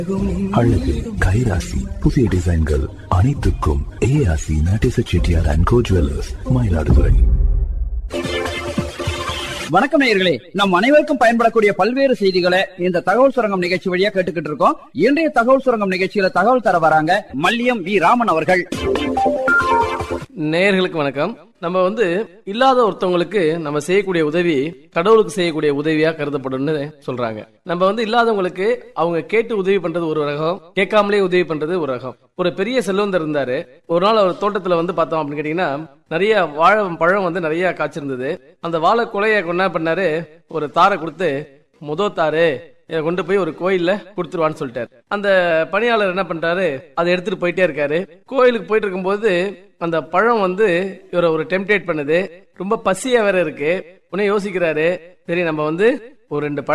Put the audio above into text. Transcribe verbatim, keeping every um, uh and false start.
அழகு கைராசி புதிய டிசைன்கள் அனைத்துக்கும் ஏஆசி Natesa Chettiar and go jewellers, Mayiladuthurai. வணக்கம் நேயர்களே, நம் அனைவருக்கும் பயன்படக்கூடிய பல்வேறு செய்திகளை இந்த தகவல் சுரங்கம் நிகழ்ச்சி வழியா கேட்டுக்கிட்டு இருக்கோம். இன்றைய தகவல் சுரங்கம் நிகழ்ச்சியில தகவல் தர வராங்க மல்லியம் வி ராமன் அவர்கள். நேயர்களுக்கு வணக்கம். நம்ம வந்து இல்லாத ஒருத்தவங்களுக்கு நம்ம செய்யக்கூடிய உதவி கடவுளுக்கு செய்யக்கூடிய உதவியா கருதப்படும்னு சொல்றாங்க. நம்ம வந்து இல்லாதவங்களுக்கு அவங்க கேட்டு உதவி பண்றது ஒரு ரகம், கேட்காமலே உதவி பண்றது ஒரு ரகம். ஒரு பெரிய செல்வந்தர் இருந்தாரு. ஒரு நாள் அவர் தோட்டத்துல வந்து பார்த்தோம் அப்படின்னு கேட்டீங்கன்னா நிறைய வாழை பழம் வந்து நிறைய காய்ச்சிருந்தது. அந்த வாழை கொலைய என்ன பண்ணாரு, ஒரு தாரை கொடுத்து முத தாரு இதை கொண்டு போய் ஒரு கோயில்ல கொடுத்துருவான்னு சொல்லிட்டாரு. அந்த பணியாளர் என்ன பண்றாரு, அதை எடுத்துட்டு போயிட்டே இருக்காரு. கோயிலுக்கு போயிட்டு இருக்கும்போது அந்த பழம் வந்து இவரை ஒரு டெம்ப்டேட் பண்ணுது. ரொம்ப பசியா வேற இருக்கு. உடனே யோசிக்கிறாரு, சரி நம்ம வந்து ஒரு ரெண்டு பழம்